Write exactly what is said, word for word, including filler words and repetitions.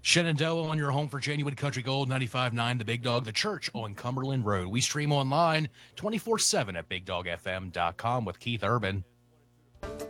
Shenandoah on your home for Genuine Country Gold, ninety-five point nine The Big Dog, the church on Cumberland Road. We stream online twenty-four seven at big dog f m dot com with Keith Urban.